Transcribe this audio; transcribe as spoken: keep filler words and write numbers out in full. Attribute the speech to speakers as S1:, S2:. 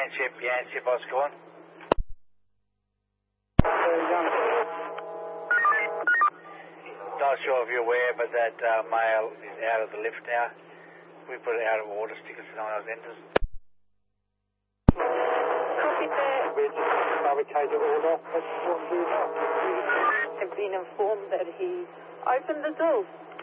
S1: Yanship, Yanship, Oscar one. Not sure if you're aware, but that uh, male is out of the lift now. We put it out of order stickers so no one else enters.
S2: Copy that.
S3: Which barricaded order.
S2: I've been informed that he opened the door.